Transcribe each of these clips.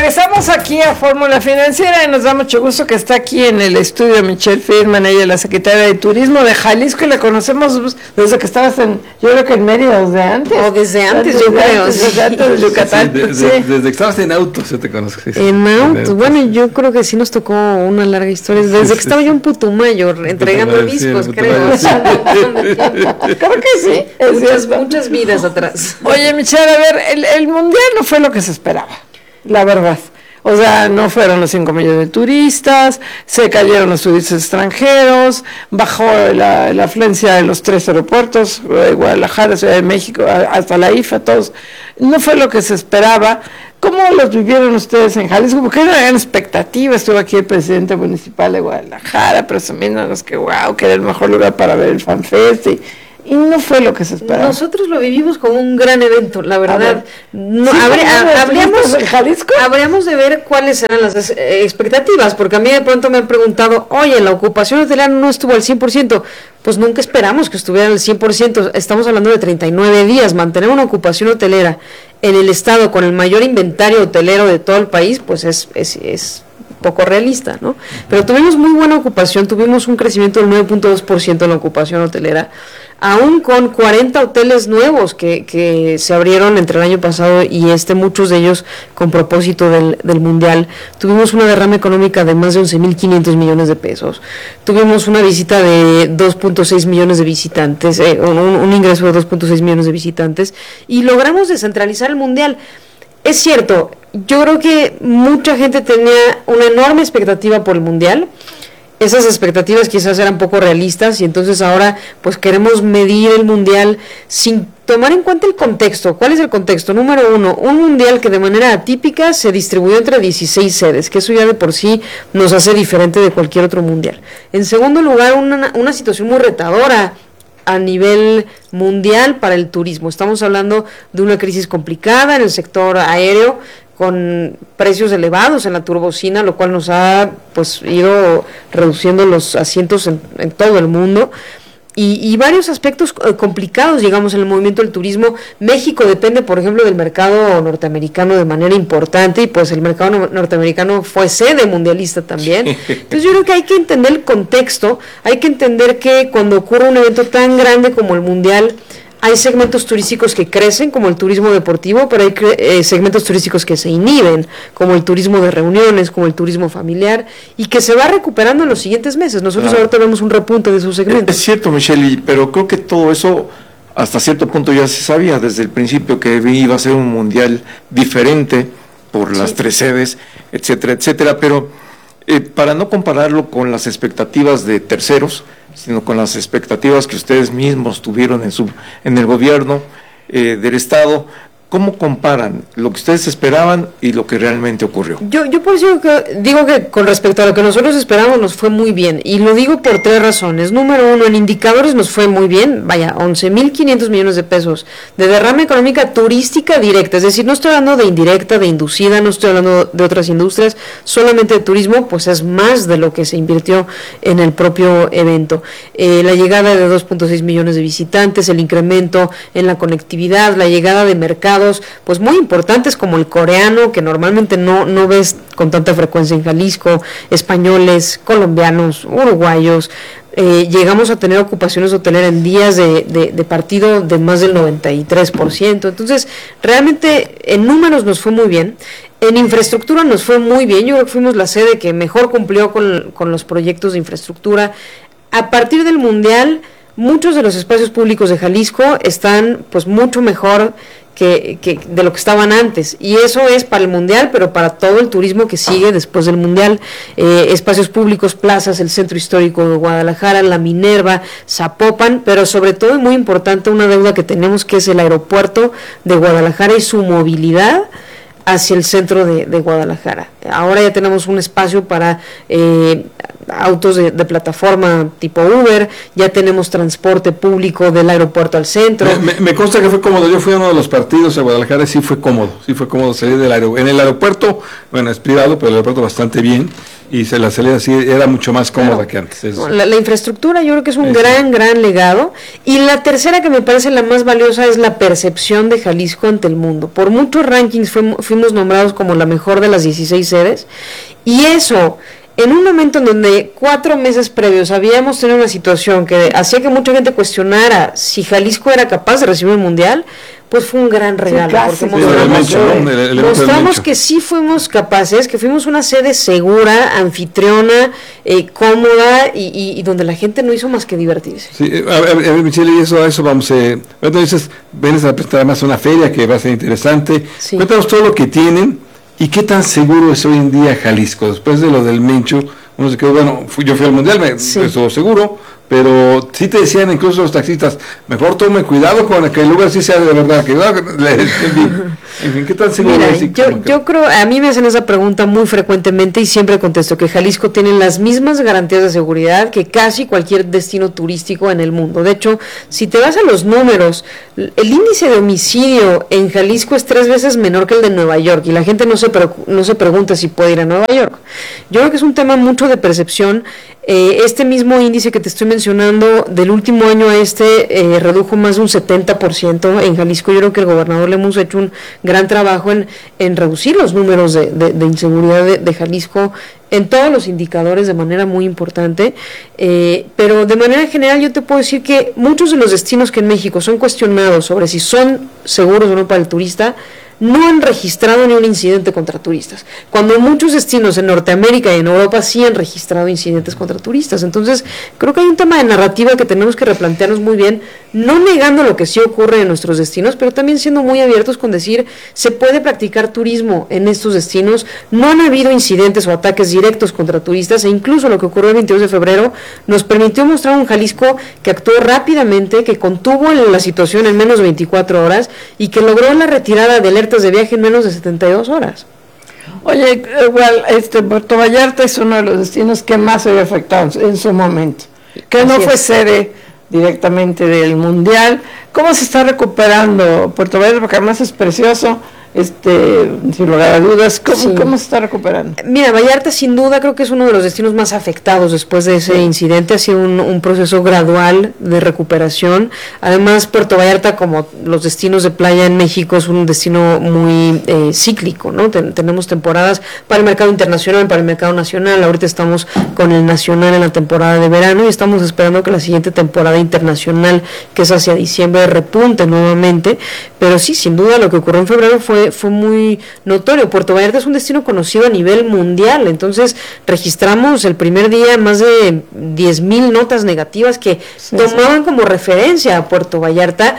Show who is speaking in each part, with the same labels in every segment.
Speaker 1: regresamos aquí a Fórmula Financiera y nos da mucho gusto que está aquí en el estudio Michelle Friedman, ella es la secretaria de Turismo de Jalisco y la conocemos desde que estabas yo creo que en Mérida, desde antes.
Speaker 2: O desde antes, yo creo.
Speaker 1: Desde antes de Yucatán.
Speaker 3: Sí, desde que estabas en autos, yo te conozco. Sí,
Speaker 2: en autos, bueno, yo creo que sí nos tocó una larga historia, desde que estaba yo en Putumayo, entregando discos, creo.
Speaker 1: Sí. Creo que sí.
Speaker 2: Muchas vidas atrás.
Speaker 1: Oye, Michelle, a ver, el Mundial no fue lo que se esperaba, la verdad. O sea, no fueron los 5 millones de turistas, se cayeron los turistas extranjeros, bajó la afluencia de los 3 aeropuertos, Guadalajara, Ciudad de México, hasta la IFA, todos. No fue lo que se esperaba. ¿Cómo los vivieron ustedes en Jalisco? Porque era una gran expectativa. Estuvo aquí el presidente municipal de Guadalajara presumiéndonos que que era el mejor lugar para ver el FanFest y no fue lo que se esperaba.
Speaker 2: Nosotros lo vivimos como un gran evento, la verdad.
Speaker 1: No, sí,
Speaker 2: habríamos de ver cuáles eran las expectativas, porque a mí de pronto me han preguntado, oye, la ocupación hotelera no estuvo al 100%, pues nunca esperamos que estuviera al 100%, estamos hablando de 39 días, mantener una ocupación hotelera en el estado con el mayor inventario hotelero de todo el país, pues es poco realista, ¿no? Pero tuvimos muy buena ocupación, tuvimos un crecimiento del 9.2% en la ocupación hotelera, aún con 40 hoteles nuevos que se abrieron entre el año pasado y muchos de ellos con propósito del Mundial. Tuvimos una derrama económica de más de 11.500 millones de pesos. Tuvimos una visita de 2.6 millones de visitantes, un ingreso de 2.6 millones de visitantes, y logramos descentralizar el Mundial. Es cierto, yo creo que mucha gente tenía una enorme expectativa por el Mundial. Esas expectativas quizás eran poco realistas y entonces ahora pues queremos medir el Mundial sin tomar en cuenta el contexto. ¿Cuál es el contexto? Número 1, un Mundial que de manera atípica se distribuyó entre 16 sedes, que eso ya de por sí nos hace diferente de cualquier otro Mundial. En segundo lugar, una situación muy retadora a nivel mundial para el turismo. Estamos hablando de una crisis complicada en el sector aéreo, con precios elevados en la turbocina, lo cual nos ha pues ido reduciendo los asientos en todo el mundo. Y varios aspectos complicados, digamos, en el movimiento del turismo. México depende, por ejemplo, del mercado norteamericano de manera importante, y pues el mercado norteamericano fue sede mundialista también. Entonces yo creo que hay que entender el contexto, hay que entender que cuando ocurre un evento tan grande como el Mundial, hay segmentos turísticos que crecen, como el turismo deportivo, pero hay segmentos turísticos que se inhiben, como el turismo de reuniones, como el turismo familiar, y que se va recuperando en los siguientes meses. Nosotros ahora tenemos un repunte de esos segmentos.
Speaker 3: Es cierto, Michelle, pero creo que todo eso hasta cierto punto ya se sabía desde el principio, que iba a ser un Mundial diferente por las 3 sedes, etcétera, etcétera, pero para no compararlo con las expectativas de terceros, sino con las expectativas que ustedes mismos tuvieron en el gobierno del Estado, ¿cómo comparan lo que ustedes esperaban y lo que realmente ocurrió?
Speaker 2: Yo por eso digo que con respecto a lo que nosotros esperábamos nos fue muy bien, y lo digo por 3 razones. Número 1, en indicadores nos fue muy bien, 11.500 millones de pesos de derrama económica turística directa, es decir, no estoy hablando de indirecta, de inducida, no estoy hablando de otras industrias, solamente de turismo, pues es más de lo que se invirtió en el propio evento. La llegada de 2.6 millones de visitantes, el incremento en la conectividad, la llegada de mercados pues muy importantes como el coreano, que normalmente no ves con tanta frecuencia en Jalisco, españoles, colombianos, uruguayos. Llegamos a tener ocupaciones hoteleras en días de partido de más del 93%. Entonces, realmente en números nos fue muy bien. En infraestructura nos fue muy bien. Yo creo que fuimos la sede que mejor cumplió con los proyectos de infraestructura. A partir del Mundial, muchos de los espacios públicos de Jalisco están pues mucho mejor que de lo que estaban antes, y eso es para el Mundial, pero para todo el turismo que sigue después del Mundial. Espacios públicos, plazas, el Centro Histórico de Guadalajara, la Minerva, Zapopan, pero sobre todo, y muy importante, una deuda que tenemos, que es el aeropuerto de Guadalajara y su movilidad hacia el centro de Guadalajara. Ahora ya tenemos un espacio para autos de plataforma tipo Uber, ya tenemos transporte público del aeropuerto al centro.
Speaker 4: Me consta que fue cómodo. Yo fui a uno de los partidos a Guadalajara y sí fue cómodo salir del aeropuerto. En el aeropuerto, bueno, es privado, pero el aeropuerto bastante bien. y la salida sí era mucho más cómoda que antes.
Speaker 2: La infraestructura yo creo que es un gran legado. Y la tercera, que me parece la más valiosa, es la percepción de Jalisco ante el mundo. Por muchos rankings fuimos nombrados como la mejor de las 16 sedes, y eso, en un momento en donde 4 meses previos habíamos tenido una situación que hacía que mucha gente cuestionara si Jalisco era capaz de recibir el Mundial, pues fue un gran regalo,
Speaker 1: sí,
Speaker 2: porque mostramos que sí fuimos capaces, que fuimos una sede segura, anfitriona, cómoda, y donde la gente no hizo más que divertirse.
Speaker 4: Sí, a ver, Michelle, y eso vamos, entonces vienes a presentar además una feria que va a ser interesante. Sí. Cuéntanos todo lo que tienen y qué tan seguro es hoy en día Jalisco. Después de lo del Mencho, uno se quedó, bueno, yo fui al Mundial, estuvo seguro, pero sí te decían incluso los taxistas, mejor tome cuidado con que el lugar sí sea de verdad, en fin, ¿qué tan seguro es?
Speaker 2: Yo creo, a mí me hacen esa pregunta muy frecuentemente y siempre contesto que Jalisco tiene las mismas garantías de seguridad que casi cualquier destino turístico en el mundo. De hecho, si te vas a los números, el índice de homicidio en Jalisco es 3 veces menor que el de Nueva York, y la gente no se pregunta si puede ir a Nueva York. Yo creo que es un tema mucho de percepción. Este mismo índice que te estoy mencionando del último año a redujo más de un 70% en Jalisco. Yo creo que el gobernador le hemos hecho un gran trabajo en reducir los números de inseguridad de Jalisco en todos los indicadores de manera muy importante, pero de manera general yo te puedo decir que muchos de los destinos que en México son cuestionados sobre si son seguros o no para el turista, no han registrado ni un incidente contra turistas, cuando muchos destinos en Norteamérica y en Europa sí han registrado incidentes contra turistas. Entonces, creo que hay un tema de narrativa que tenemos que replantearnos muy bien, no negando lo que sí ocurre en nuestros destinos, pero también siendo muy abiertos con decir, se puede practicar turismo en estos destinos, no han habido incidentes o ataques directos contra turistas, e incluso lo que ocurrió el 22 de febrero nos permitió mostrar un Jalisco que actuó rápidamente, que contuvo la situación en menos de 24 horas y que logró la retirada de alertas de viaje en menos de 72 horas.
Speaker 1: Oye, igual, Puerto Vallarta es uno de los destinos que más se ve afectado en su momento, que no fue sede directamente del Mundial. ¿Cómo se está recuperando Puerto Vallarta? Porque además es precioso, sin lugar a dudas. ¿Cómo se está recuperando?
Speaker 2: Mira, Vallarta sin duda creo que es uno de los destinos más afectados después de ese incidente. Ha sido un proceso gradual de recuperación. Además, Puerto Vallarta, como los destinos de playa en México, es un destino muy cíclico, ¿no? Tenemos temporadas para el mercado internacional, para el mercado nacional. Ahorita estamos con el nacional en la temporada de verano y estamos esperando que la siguiente temporada internacional, que es hacia diciembre, repunte nuevamente. Pero sí, sin duda lo que ocurrió en febrero fue muy notorio. Puerto Vallarta es un destino conocido a nivel mundial, entonces registramos el primer día más de 10,000 notas negativas que tomaban como referencia a Puerto Vallarta,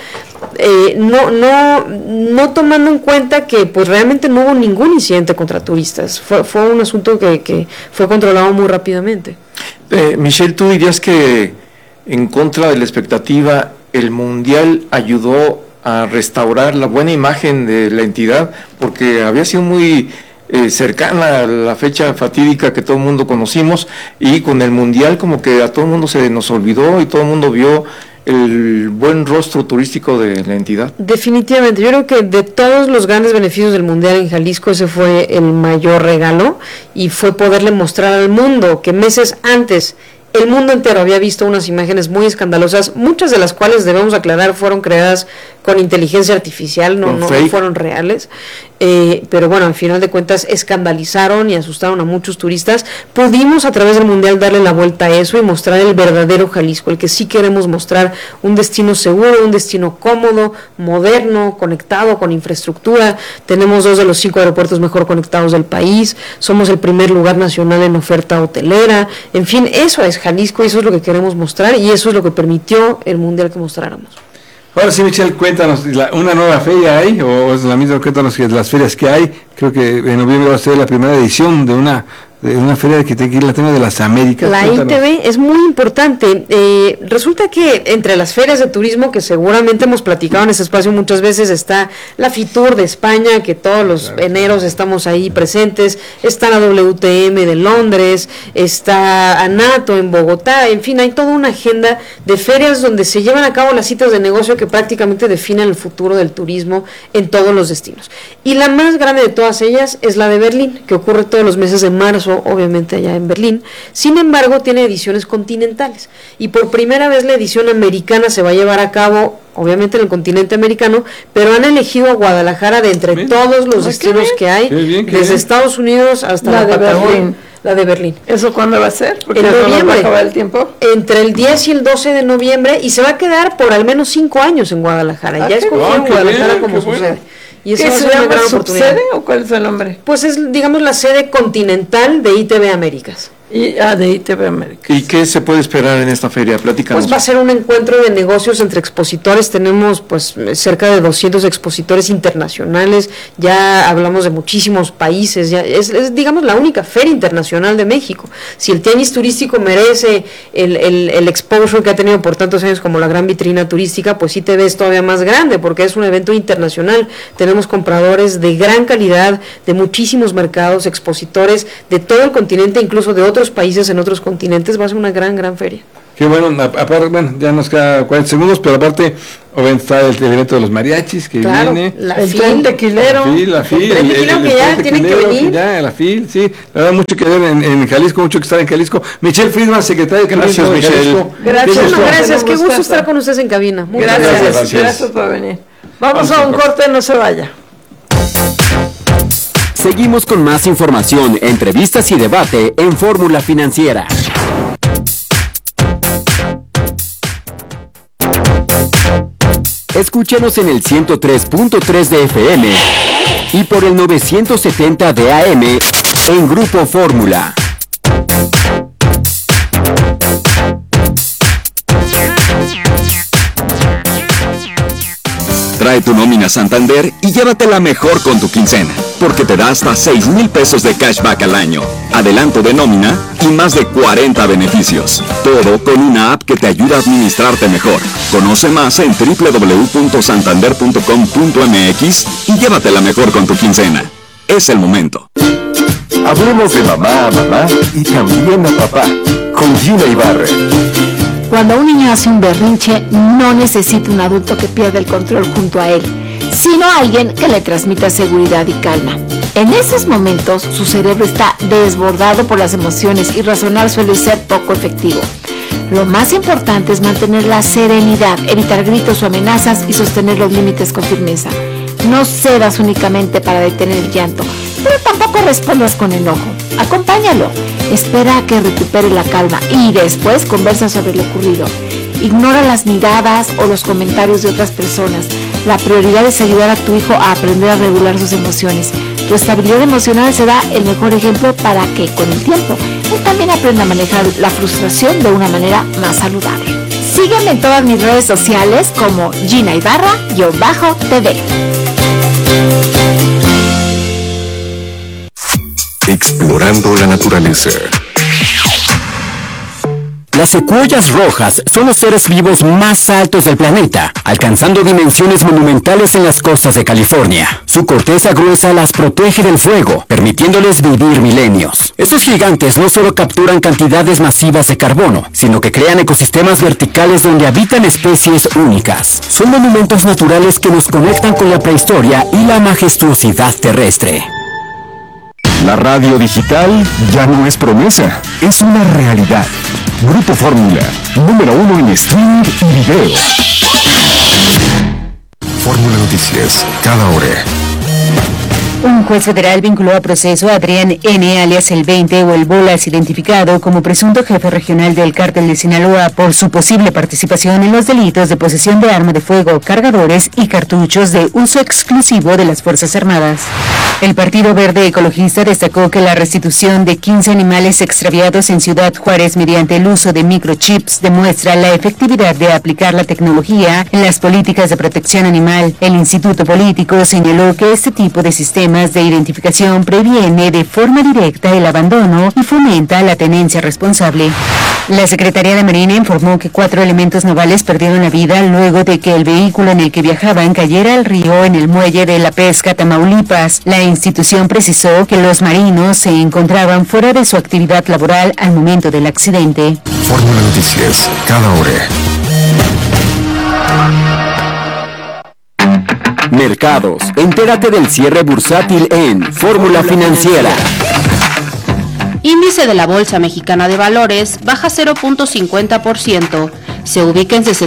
Speaker 2: no tomando en cuenta que pues realmente no hubo ningún incidente contra turistas. Fue un asunto que fue controlado muy rápidamente.
Speaker 3: Michelle, ¿tú dirías que en contra de la expectativa el Mundial ayudó a restaurar la buena imagen de la entidad, porque había sido muy cercana a la fecha fatídica que todo el mundo conocimos, y con el Mundial como que a todo el mundo se nos olvidó y todo el mundo vio el buen rostro turístico de la entidad?
Speaker 2: Definitivamente, yo creo que de todos los grandes beneficios del Mundial en Jalisco, ese fue el mayor regalo, y fue poderle mostrar al mundo que meses antes el mundo entero había visto unas imágenes muy escandalosas, muchas de las cuales, debemos aclarar, fueron creadas con inteligencia artificial, no fueron reales, pero bueno, al final de cuentas escandalizaron y asustaron a muchos turistas. Pudimos a través del Mundial darle la vuelta a eso y mostrar el verdadero Jalisco, el que sí queremos mostrar, un destino seguro, un destino cómodo, moderno, conectado con infraestructura. Tenemos 2 de los 5 aeropuertos mejor conectados del país, somos el primer lugar nacional en oferta hotelera, en fin, eso es Jalisco, y eso es lo que queremos mostrar, y eso es lo que permitió el Mundial que mostráramos.
Speaker 4: Ahora sí, Michelle, cuéntanos, ¿una nueva feria hay o es la misma? Cuéntanos las ferias que hay. Creo que en noviembre va a ser la primera edición de una feria que tiene que ir la tema de las Américas.
Speaker 2: La ITB es muy importante. Resulta que entre las ferias de turismo, que seguramente hemos platicado en este espacio muchas veces, está la FITUR de España, que todos los eneros estamos ahí presentes, está la WTM de Londres, está ANATO en Bogotá, en fin, hay toda una agenda de ferias donde se llevan a cabo las citas de negocio que prácticamente definen el futuro del turismo en todos los destinos. Y la más grande de todas ellas es la de Berlín, que ocurre todos los meses de marzo todo obviamente allá en Berlín. Sin embargo, tiene ediciones continentales y por primera vez la edición americana se va a llevar a cabo obviamente en el continente americano, pero han elegido a Guadalajara de entre todos los destinos que hay, desde Estados Unidos hasta la Patagonia. La de Berlín.
Speaker 1: ¿Eso cuándo va a ser? Porque
Speaker 2: en noviembre.
Speaker 1: ¿Va a acabar el tiempo?
Speaker 2: Entre el 10 y el 12 de noviembre, y se va a quedar por al menos 5 años en Guadalajara. Ya escogieron Guadalajara como su sede. Y eso va a ser una gran oportunidad.
Speaker 1: ¿Subsede o cuál es el nombre?
Speaker 2: Pues es, digamos, la sede continental de ITV Américas.
Speaker 1: De ITV América.
Speaker 3: ¿Y qué se puede esperar en esta feria? Platícanos.
Speaker 2: Pues va a ser un encuentro de negocios entre expositores. Tenemos pues cerca de 200 expositores internacionales. Ya hablamos de muchísimos países. Ya es digamos la única feria internacional de México. Si el tianguis turístico merece el exposure que ha tenido por tantos años como la gran vitrina turística, pues ITV es todavía más grande porque es un evento internacional. Tenemos compradores de gran calidad, de muchísimos mercados, expositores de todo el continente, incluso de otros países en otros continentes. Va a ser una gran feria.
Speaker 4: Qué bueno, aparte, bueno, ya nos queda 40 segundos, pero aparte, obviamente está el evento de los mariachis que viene.
Speaker 1: El tren tequilero.
Speaker 4: La FIL,
Speaker 2: el que ya tiene que venir.
Speaker 4: La FIL, sí, la verdad, mucho que ver en Jalisco, mucho que estar en Jalisco. Michelle Friedman, secretaria de
Speaker 3: Gracias, Michelle.
Speaker 2: Gracias, qué gusto estar con ustedes en cabina.
Speaker 1: Gracias por venir. Vamos a un corte, no se vaya.
Speaker 5: Seguimos con más información, entrevistas y debate en Fórmula Financiera. Escúchenos en el 103.3 de FM y por el 970 de AM en Grupo Fórmula.
Speaker 6: Trae tu nómina Santander y llévatela mejor con tu quincena, porque te da hasta 6,000 pesos de cashback al año, adelanto de nómina y más de 40 beneficios. Todo con una app que te ayuda a administrarte mejor. Conoce más en www.santander.com.mx y llévatela mejor con tu quincena. Es el momento.
Speaker 7: Hablemos de mamá a mamá y también a papá, con Gina Ibarra.
Speaker 8: Cuando un niño hace un berrinche, no necesita un adulto que pierda el control junto a él, sino alguien que le transmita seguridad y calma. En esos momentos, su cerebro está desbordado por las emociones y razonar suele ser poco efectivo. Lo más importante es mantener la serenidad, evitar gritos o amenazas y sostener los límites con firmeza. No cedas únicamente para detener el llanto, pero tampoco respondas con enojo. Acompáñalo, espera a que recupere la calma y después conversa sobre lo ocurrido. Ignora las miradas o los comentarios de otras personas. La prioridad es ayudar a tu hijo a aprender a regular sus emociones. Tu estabilidad emocional será el mejor ejemplo para que, con el tiempo, él también aprenda a manejar la frustración de una manera más saludable. Sígueme en todas mis redes sociales como Gina Ibarra-TV.
Speaker 7: Explorando la naturaleza.
Speaker 5: Las secuoyas rojas son los seres vivos más altos del planeta, alcanzando dimensiones monumentales en las costas de California. Su corteza gruesa las protege del fuego, permitiéndoles vivir milenios. Estos gigantes no solo capturan cantidades masivas de carbono, sino que crean ecosistemas verticales donde habitan especies únicas. Son monumentos naturales que nos conectan con la prehistoria y la majestuosidad terrestre.
Speaker 7: La radio digital ya no es promesa, es una realidad. Grupo Fórmula, número 1 en streaming y video. Fórmula Noticias, cada hora.
Speaker 9: Un juez federal vinculó a proceso a Adrián N., alias el 20 o el Bolas, identificado como presunto jefe regional del cártel de Sinaloa por su posible participación en los delitos de posesión de arma de fuego, cargadores y cartuchos de uso exclusivo de las Fuerzas Armadas. El Partido Verde Ecologista destacó que la restitución de 15 animales extraviados en Ciudad Juárez mediante el uso de microchips demuestra la efectividad de aplicar la tecnología en las políticas de protección animal. El Instituto Político señaló que este tipo de sistemas de identificación previene de forma directa el abandono y fomenta la tenencia responsable. La Secretaría de Marina informó que 4 elementos navales perdieron la vida luego de que el vehículo en el que viajaban cayera al río en el muelle de La Pesca, Tamaulipas. La institución precisó que los marinos se encontraban fuera de su actividad laboral al momento del accidente.
Speaker 7: Fórmula Noticias, cada hora.
Speaker 5: Mercados. Entérate del cierre bursátil en Fórmula Financiera.
Speaker 10: Índice de la Bolsa Mexicana de Valores baja 0.50%, se ubica en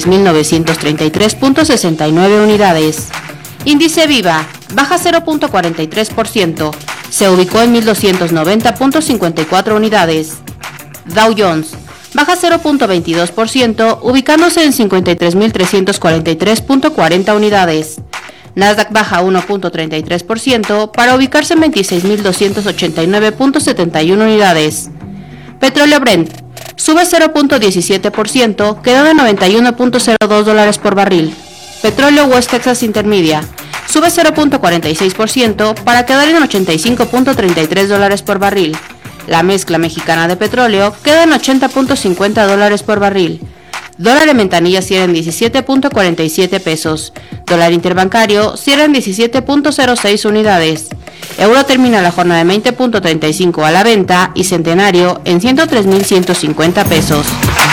Speaker 10: 63.933.69 unidades. Índice Viva baja 0.43%, se ubicó en 1.290.54 unidades. Dow Jones baja 0.22%, ubicándose en 53.343.40 unidades. Nasdaq baja 1.33% para ubicarse en 26.289.71 unidades. Petróleo Brent sube 0.17%, quedando en $91.02 por barril. Petróleo West Texas Intermedia sube 0.46% para quedar en $85.33 por barril. La mezcla mexicana de petróleo queda en $80.50 por barril. Dólar en ventanilla cierra en 17.47 pesos. Dólar interbancario cierra en 17.06 unidades. Euro termina la jornada en 20.35 a la venta y centenario en 103.150 pesos.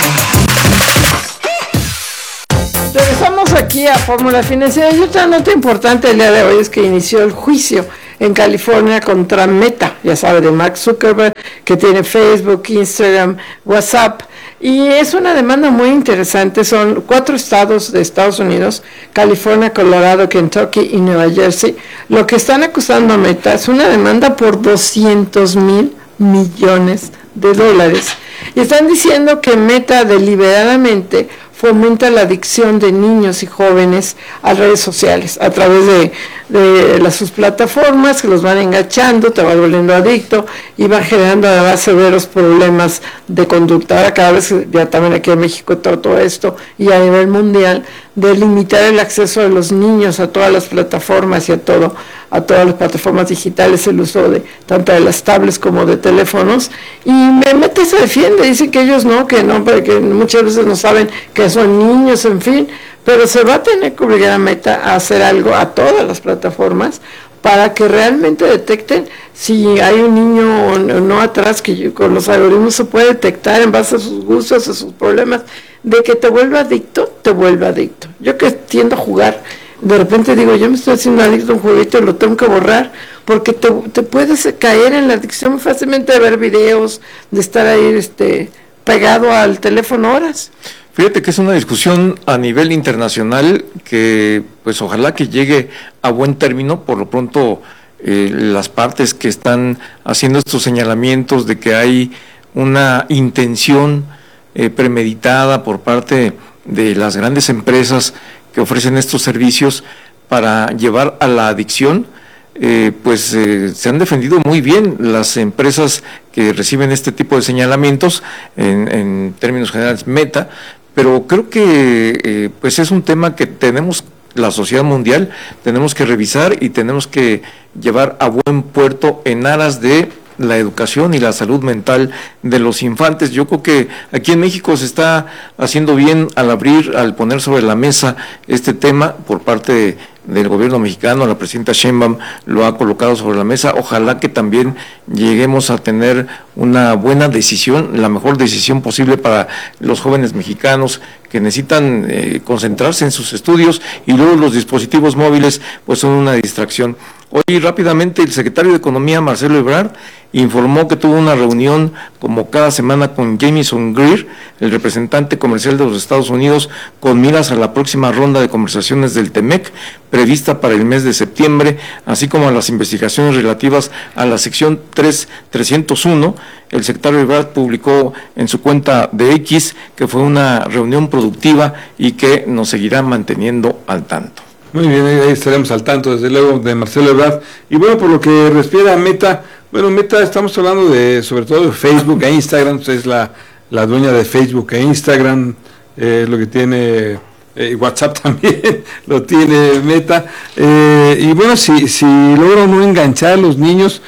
Speaker 1: Regresamos aquí a Fórmula Financiera y otra nota importante el día de hoy es que inició el juicio en California contra Meta, ya sabe, de Mark Zuckerberg, que tiene Facebook, Instagram, WhatsApp, y es una demanda muy interesante. Son 4 estados de Estados Unidos, California, Colorado, Kentucky y Nueva Jersey. Lo que están acusando a Meta es una demanda por $200,000 millones y están diciendo que Meta deliberadamente fomenta la adicción de niños y jóvenes a redes sociales a través de sus plataformas, que los van enganchando, te vas volviendo adicto y van generando además severos problemas de conducta. Ahora cada vez, ya también aquí en México todo esto y a nivel mundial, de limitar el acceso de los niños a todas las plataformas y a todas las plataformas digitales, el uso de tanto de las tablets como de teléfonos. Y Meta se defiende, dice que ellos que muchas veces no saben que son niños, en fin, pero se va a tener que obligar a Meta a hacer algo a todas las plataformas para que realmente detecten si hay un niño o no atrás, que con los algoritmos se puede detectar en base a sus gustos, a sus problemas, de que te vuelva adicto. Yo que tiendo a jugar, de repente digo, yo me estoy haciendo adicto a un jueguito y lo tengo que borrar, porque te puedes caer en la adicción muy fácilmente de ver videos, de estar ahí pegado al teléfono horas.
Speaker 3: Fíjate que es una discusión a nivel internacional que pues ojalá que llegue a buen término. Por lo pronto las partes que están haciendo estos señalamientos de que hay una intención premeditada por parte de las grandes empresas que ofrecen estos servicios para llevar a la adicción, se han defendido muy bien las empresas que reciben este tipo de señalamientos, en términos generales Meta, pero creo que es un tema que tenemos, la sociedad mundial, tenemos que revisar y tenemos que llevar a buen puerto en aras de la educación y la salud mental de los infantes. Yo creo que aquí en México se está haciendo bien al poner sobre la mesa este tema por parte del gobierno mexicano. La presidenta Sheinbaum lo ha colocado sobre la mesa. Ojalá que también lleguemos a tener una buena decisión, la mejor decisión posible para los jóvenes mexicanos que necesitan concentrarse en sus estudios, y luego los dispositivos móviles pues son una distracción. Hoy rápidamente el secretario de Economía, Marcelo Ebrard, informó que tuvo una reunión como cada semana con Jamieson Greer, el representante comercial de los Estados Unidos, con miras a la próxima ronda de conversaciones del TEMEC, prevista para el mes de septiembre, así como a las investigaciones relativas a la sección 301. El secretario Ebrard publicó en su cuenta de X que fue una reunión productiva y que nos seguirá manteniendo al tanto.
Speaker 4: Muy bien, ahí estaremos al tanto, desde luego, de Marcelo Ebrard. Y bueno, por lo que refiere a Meta, Meta, estamos hablando sobre todo de Facebook e Instagram. Usted es la dueña de Facebook e Instagram, lo que tiene WhatsApp también, lo tiene Meta. Y bueno, si logra no enganchar a los niños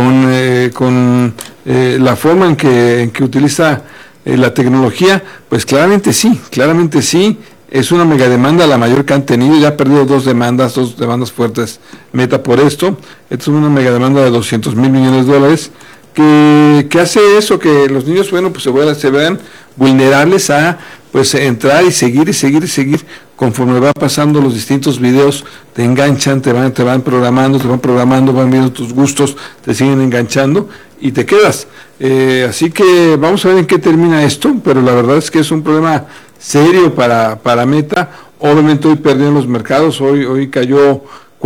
Speaker 4: con la forma en que utiliza la tecnología, pues claramente sí. Es una mega demanda, la mayor que han tenido. Ya ha perdido dos demandas fuertes Meta por esto. Esta es una mega demanda de $200,000 millones, que hace eso, que los niños, bueno, pues se vean vulnerables a pues entrar y seguir conforme va pasando los distintos videos, te enganchan, te van programando, van viendo tus gustos, te siguen enganchando y te quedas. Así que vamos a ver en qué termina esto, pero la verdad es que es un problema serio para Meta. Obviamente hoy perdió en los mercados, hoy cayó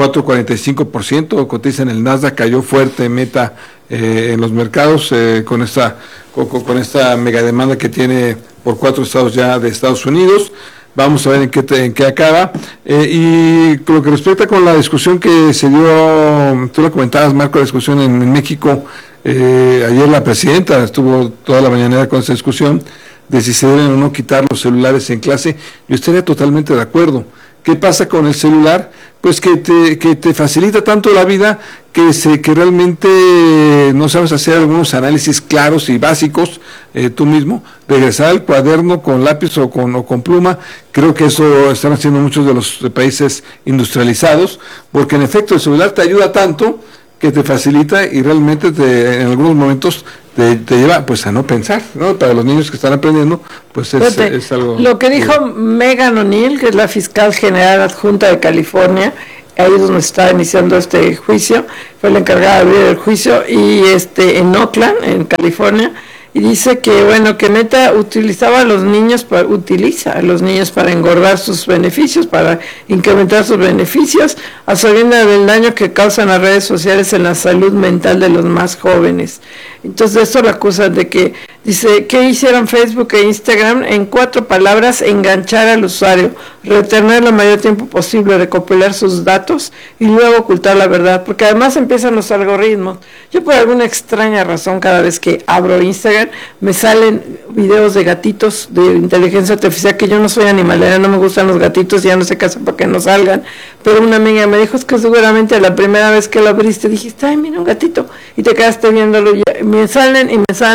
Speaker 4: 4.45%, cotiza en el Nasdaq, cayó fuerte Meta en los mercados con esta mega demanda que tiene por 4 estados ya de Estados Unidos. Vamos a ver en qué acaba. Y lo que respecta con la discusión que se dio, tú lo comentabas, Marco, la discusión en México, ayer la presidenta estuvo toda la mañana con esta discusión de si se deben o no quitar los celulares en clase. Yo estaría totalmente de acuerdo. ¿Qué pasa con el celular? Pues que te facilita tanto la vida que realmente no sabes hacer algunos análisis claros y básicos tú mismo. Regresar al cuaderno con lápiz o con pluma, creo que eso están haciendo muchos de los países industrializados, porque en efecto el celular te ayuda tanto que te facilita y realmente en algunos momentos te lleva pues a no pensar, ¿no? Para los niños que están aprendiendo, pues es algo...
Speaker 1: Lo que dijo Megan O'Neill, que es la fiscal general adjunta de California, ahí es donde está iniciando este juicio, fue la encargada de abrir el juicio, y en Oakland, en California, y dice que bueno, que Meta utiliza a los niños para engordar sus beneficios, para incrementar sus beneficios, a sabiendas del daño que causan las redes sociales en la salud mental de los más jóvenes. Entonces esto lo acusan de que, dice, ¿qué hicieron Facebook e Instagram? En 4 palabras: enganchar al usuario, retenerlo el mayor tiempo posible, recopilar sus datos y luego ocultar la verdad, porque además empiezan los algoritmos. Yo por alguna extraña razón, cada vez que abro Instagram, me salen videos de gatitos de inteligencia artificial, que yo no soy animalera, no me gustan los gatitos, ya no sé qué hacer para que no salgan, pero una amiga me dijo, es que seguramente la primera vez que lo abriste dijiste, ay, mira un gatito, y te quedaste viéndolo, y me salen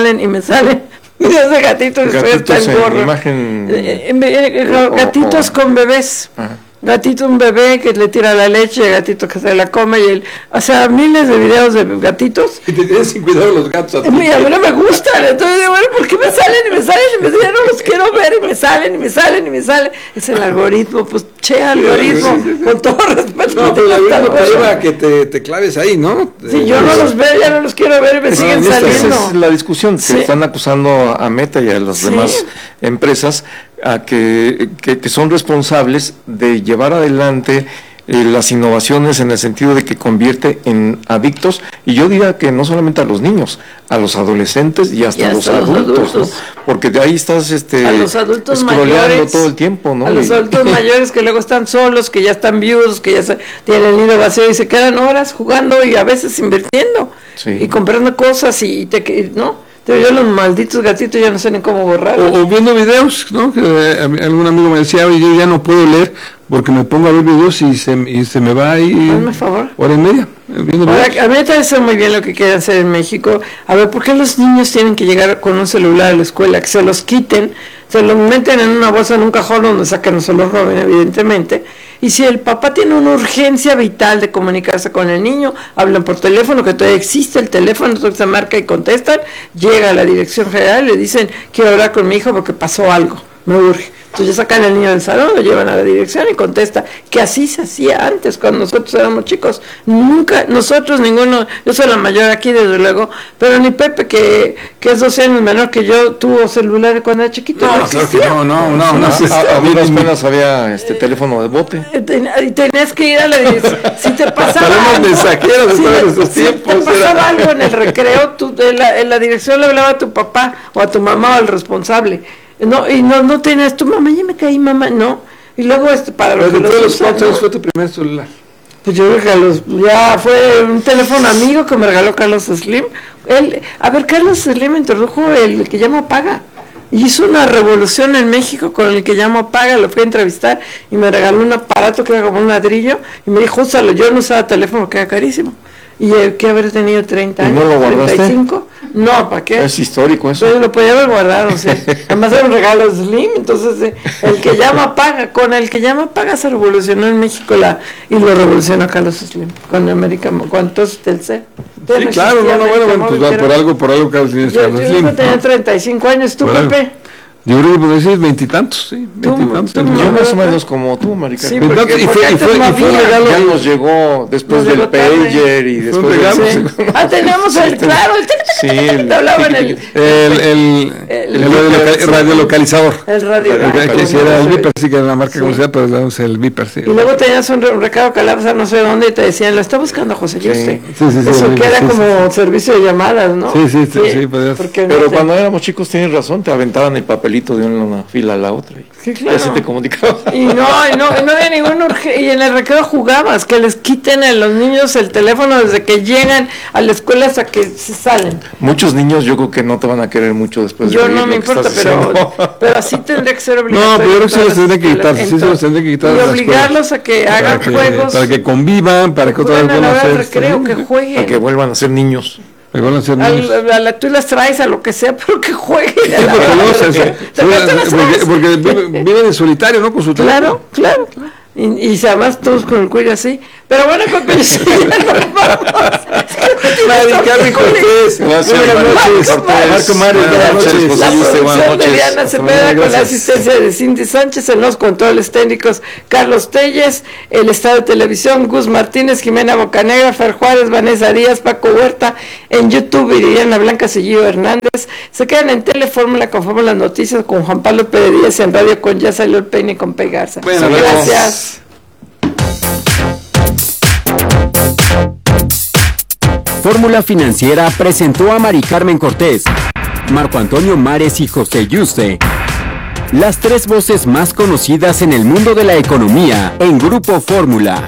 Speaker 1: videos de gatitos, y estoy hasta el gorro. Gatitos con bebés. Ajá. Gatito, un bebé que le tira la leche, gatito que se la come, o sea, miles de videos de gatitos.
Speaker 4: Y te tienes sin cuidado los gatos a ti.
Speaker 1: A mí no me gustan, entonces digo, bueno, ¿por qué me salen y me salen y me salen? No los quiero ver, y me salen. Es el algoritmo, pues, algoritmo, con todo respeto.
Speaker 4: No, pero el algoritmo te lleva a que te claves ahí, ¿no?
Speaker 1: Si yo no los veo, ya no los quiero ver y me siguen saliendo.
Speaker 3: Esa es la discusión, que están acusando a Meta y a las demás empresas a que son responsables de llevar adelante las innovaciones en el sentido de que convierte en adictos, y yo diría que no solamente a los niños, a los adolescentes y hasta a los adultos, ¿no? Porque de ahí estás
Speaker 1: a los adultos mayores
Speaker 3: todo el tiempo, ¿no?
Speaker 1: A los adultos mayores que luego están solos, que ya están viudos, que ya tienen el nido vacío y se quedan horas jugando y a veces invirtiendo y comprando cosas ¿no? Yo los malditos gatitos ya no sé ni cómo borrar.
Speaker 4: O viendo videos, ¿no? Algún amigo me decía, oye, yo ya no puedo leer porque me pongo a ver videos y se me va ahí.
Speaker 1: Hazme favor.
Speaker 4: Hora y media.
Speaker 1: Ahora, a mí me parece muy bien lo que quieren hacer en México. A ver, ¿por qué los niños tienen que llegar con un celular a la escuela? Que se los quiten, se los meten en una bolsa, en un cajón donde saquen, no se los roben, evidentemente. Y si el papá tiene una urgencia vital de comunicarse con el niño, hablan por teléfono, que todavía existe el teléfono, entonces se marca y contestan, llega a la dirección general y le dicen, quiero hablar con mi hijo porque pasó algo, me urge. Entonces sacan al niño del salón, lo llevan a la dirección y contesta, que así se hacía antes, cuando nosotros éramos chicos. Nunca, nosotros, ninguno, yo soy la mayor aquí desde luego, pero ni Pepe, que es 12 años menor que yo, tuvo celular cuando era chiquito.
Speaker 4: No, claro que no.
Speaker 3: A mí apenas había teléfono de bote.
Speaker 1: Y tenías que ir a la dirección. Si te pasaba algo, si te pasaba algo en el recreo, en la dirección le hablaba a tu papá o a tu mamá o al responsable. No tenías, tu mamá, ya me caí, mamá, no. Y luego para
Speaker 4: lo que los ¿cuántos fue tu primer celular?
Speaker 1: Pues yo creo que ya fue un teléfono amigo que me regaló Carlos Slim. Carlos Slim introdujo el que llama Paga. Y hizo una revolución en México con el que llama Paga, lo fui a entrevistar y me regaló un aparato que era como un ladrillo y me dijo, úsalo. Yo no usaba teléfono porque era carísimo. Y el que haber tenido 30 años,
Speaker 3: ¿no lo guardaste?
Speaker 1: 35. No, ¿para qué?
Speaker 3: Es histórico eso.
Speaker 1: Pues lo podía haber guardado, o sea, además era un regalo Slim, entonces el que llama paga, con el que llama paga se revolucionó en México y lo revolucionó Carlos Slim, con América, con entonces Telcel.
Speaker 4: Sí, claro, pues va por algo Carlos Slim.
Speaker 1: Yo tenía 35 años, ¿tú, Pepe?
Speaker 4: Yo creo que puedo decir 20 sí, 20
Speaker 3: Yo más o menos como tú, Marica.
Speaker 1: Sí,
Speaker 3: y fue un regalo, ya nos llegó después del pager y después
Speaker 4: del...
Speaker 1: teníamos el
Speaker 4: radiolocalizador.
Speaker 1: El radiolocalizador.
Speaker 4: Que era el Viper, sí que era una marca comercial, pero damos el Viper, sí.
Speaker 1: Y luego tenías un recado que hablabas a no sé dónde y te decían, lo está buscando José Yuste. Eso que era como servicio de llamadas, ¿no?
Speaker 4: Sí,
Speaker 3: pero cuando éramos chicos, tienes razón, te aventaban el papelito de una fila a la otra.
Speaker 1: Sí, claro.
Speaker 3: Así te comunicaba.
Speaker 1: Y no había ningún y en el recreo jugabas, que les quiten a los niños el teléfono desde que llegan a la escuela hasta que se salen.
Speaker 3: Muchos niños yo creo que no te van a querer mucho después
Speaker 1: de no me importa, pero así tendría que ser obligatorio.
Speaker 4: No, pero yo creo que sí los tendría que quitar, sí se los tendría que quitar.
Speaker 1: Y obligarlos a que hagan juegos.
Speaker 4: Para que convivan, para que otra vez
Speaker 1: vuelvan a hacer. Recreo, que jueguen.
Speaker 3: Para que vuelvan a ser niños.
Speaker 1: Tú las traes a lo que sea, pero que jueguen.
Speaker 4: Porque viven en solitario, ¿no? Con su
Speaker 1: teléfono. Claro. Y además todos con el cuello así. Pero bueno, Pepe, ya nos vamos.
Speaker 4: Carmen Cortés.
Speaker 1: Marco Mario, buenas noches. Diana Cepeda, con la asistencia de Cindy Sánchez, en los controles técnicos Carlos Telles, el estado de televisión Gus Martínez, Jimena Bocanegra, Fer Juárez, Vanessa Díaz, Paco Huerta, en YouTube Viridiana Blanca, Seguillo Hernández. Se quedan en Telefórmula con Fórmula Noticias con Juan Pablo Pérez Díaz, en Radio con Ya Salió el Peine con Pei Garza.
Speaker 4: Bueno,
Speaker 1: gracias.
Speaker 5: Fórmula Financiera presentó a Mari Carmen Cortés, Marco Antonio Mares y José Yuste, las tres voces más conocidas en el mundo de la economía en Grupo Fórmula.